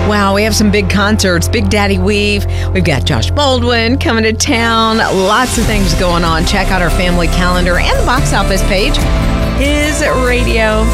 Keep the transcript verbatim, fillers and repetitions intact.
Wow, we have some big concerts. Big Daddy Weave. We've got Josh Baldwin coming to town. Lots of things going on. Check out our family calendar and the box office page. His Radio.